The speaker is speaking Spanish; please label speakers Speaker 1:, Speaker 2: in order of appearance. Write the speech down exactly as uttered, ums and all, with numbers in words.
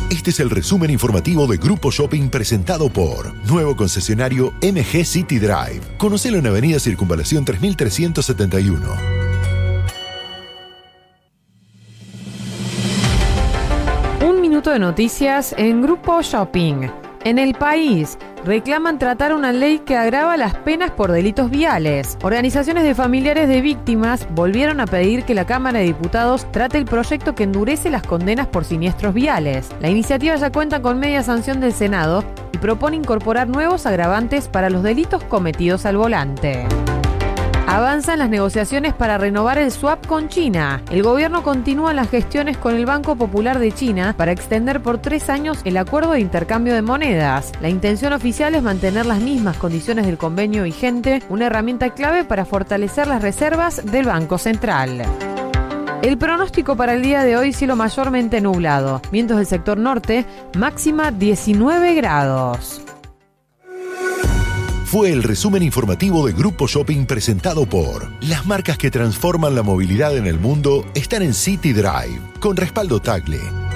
Speaker 1: Este es el resumen informativo de Grupo Shopping presentado por nuevo concesionario M G City Drive. Conocelo en Avenida Circunvalación tres mil trescientos setenta y uno.
Speaker 2: Un minuto de noticias en Grupo Shopping. En el país, reclaman tratar una ley que agrava las penas por delitos viales. Organizaciones de familiares de víctimas volvieron a pedir que la Cámara de Diputados trate el proyecto que endurece las condenas por siniestros viales. La iniciativa ya cuenta con media sanción del Senado y propone incorporar nuevos agravantes para los delitos cometidos al volante. Avanzan las negociaciones para renovar el swap con China. El gobierno continúa las gestiones con el Banco Popular de China para extender por tres años el acuerdo de intercambio de monedas. La intención oficial es mantener las mismas condiciones del convenio vigente, una herramienta clave para fortalecer las reservas del Banco Central. El pronóstico para el día de hoy: cielo mayormente nublado. Vientos del sector norte, máxima diecinueve grados.
Speaker 1: Fue el resumen informativo de Grupo Shopping presentado por las marcas que transforman la movilidad en el mundo están en City Drive, con respaldo Tagle.